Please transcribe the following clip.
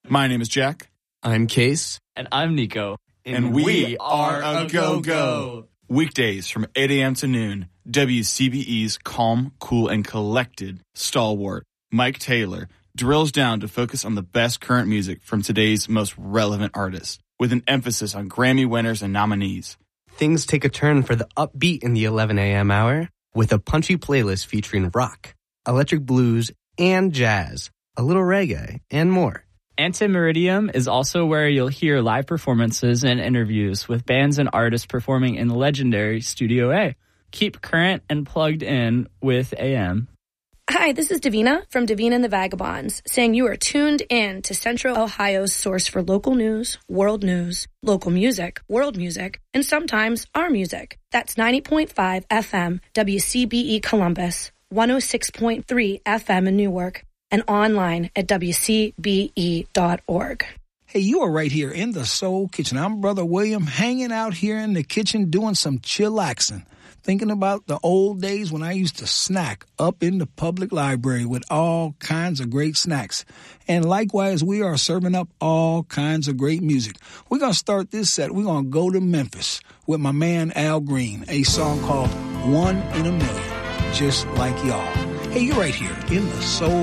My name is Jack. I'm Case. And I'm Nico. And we are a Go-Go. Weekdays from 8 a.m. to noon, WCBE's calm, cool, and collected stalwart, Mike Taylor, drills down to focus on the best current music from today's most relevant artists, with an emphasis on Grammy winners and nominees. Things take a turn for the upbeat in the 11 a.m. hour with a punchy playlist featuring rock, electric blues, and jazz, a little reggae, and more. Antimeridium is also where you'll hear live performances and interviews with bands and artists performing in the legendary Studio A. Keep current and plugged in with AM. Hi, this is Davina from Davina and the Vagabonds, saying you are tuned in to Central Ohio's source for local news, local music, world music, and sometimes our music. That's 90.5 FM WCBE Columbus, 106.3 FM in Newark, and online at WCBE.org. Hey, you are right here in the Soul Kitchen. I'm Brother William, hanging out here in the kitchen doing some chillaxing, thinking about the old days when I used to snack up in the public library with all kinds of great snacks. And likewise, we are serving up all kinds of great music. We're going to start this set. We're going to go to Memphis with my man Al Green, a song called 1 in a Million, just like y'all. Hey, you're right here in the Soul